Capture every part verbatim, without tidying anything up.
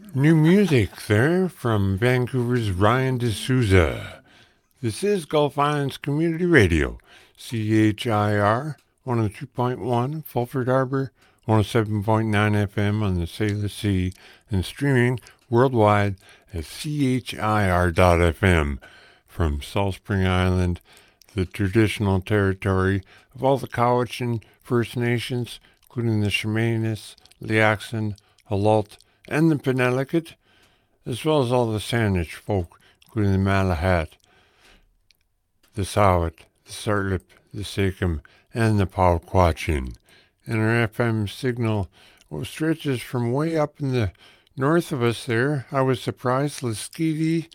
New music there from Vancouver's Ryan D'Souza. This is Gulf Islands Community Radio, C H I R one oh two point one, Fulford Harbor, one oh seven point nine F M on the Salish Sea, and streaming worldwide at C H I R dot F M from Salt Spring Island, the traditional territory of all the Cowichan First Nations, including the Chemainus, Liaxin, Halalt, and the Penelakut, as well as all the Saanich folk, including the Malahat, the Sawat, the Sartlip, the Sakim, and the Pauquachin. And our F M signal well, stretches from way up in the north of us there. I was surprised, Laskeety,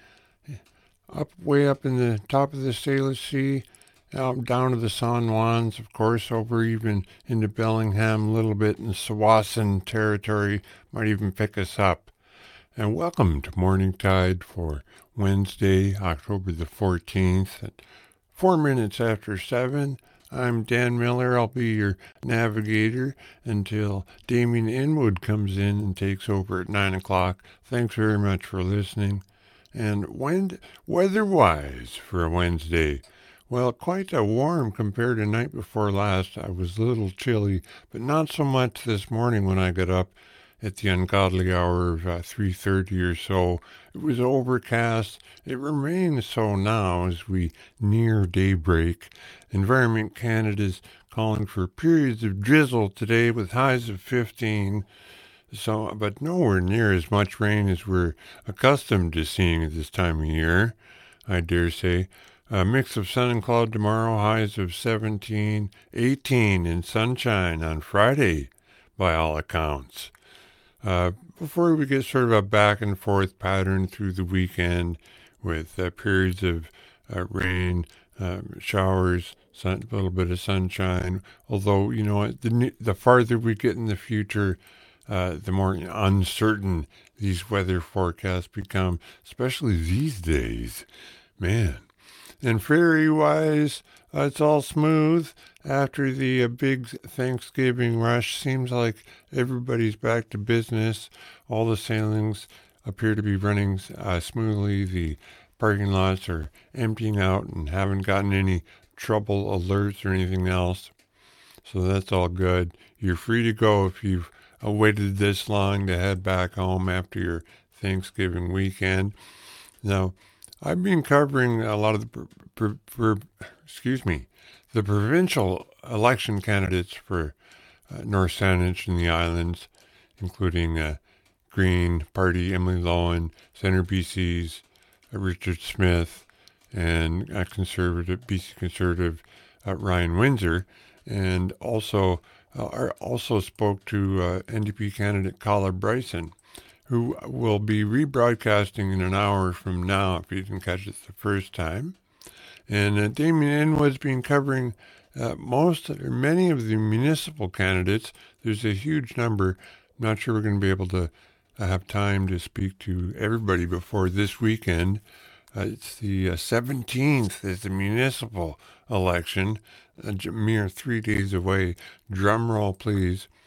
up way up in the top of the Salish Sea, out down to the San Juans, of course, over even into Bellingham, a little bit in Tsawwassen territory, might even pick us up. And welcome to Morning Tide for Wednesday, October the fourteenth, at four minutes after seven. I'm Dan Miller. I'll be your navigator until Damien Inwood comes in and takes over at nine o'clock. Thanks very much for listening. And when, weather-wise for a Wednesday, well, quite a warm compared to night before last. I was a little chilly, but not so much this morning when I got up at the ungodly hour of uh, three thirty or so. It was overcast. It remains so now as we near daybreak. Environment Canada's calling for periods of drizzle today with highs of fifteen. So, but nowhere near as much rain as we're accustomed to seeing at this time of year, I dare say. A mix of sun and cloud tomorrow, highs of seventeen, eighteen in sunshine on Friday, by all accounts. Uh, before we get sort of a back and forth pattern through the weekend with uh, periods of uh, rain, uh, showers, sun, a little bit of sunshine, although, you know, the, the farther we get in the future, uh, the more uncertain these weather forecasts become, especially these days. Man. And ferry-wise, uh, it's all smooth after the uh, big Thanksgiving rush. Seems like everybody's back to business. All the sailings appear to be running uh, smoothly. The parking lots are emptying out and haven't gotten any trouble alerts or anything else. So that's all good. You're free to go if you've uh, waited this long to head back home after your Thanksgiving weekend. Now, I've been covering a lot of the, per, per, per, excuse me, the provincial election candidates for uh, North Saanich and the islands, including uh, Green Party, Emily Lohan, Centre B C's uh, Richard Smith, and uh, conservative B C Conservative uh, Ryan Windsor, and also uh, also spoke to uh, N D P candidate Carla Bryson, who will be rebroadcasting in an hour from now if you didn't catch it the first time. And uh, Damien Inwood's been covering uh, most or many of the municipal candidates. There's a huge number. I'm not sure we're going to be able to uh, have time to speak to everybody before this weekend. Uh, it's the uh, seventeenth is the municipal election, a mere three days away. Drum roll, please.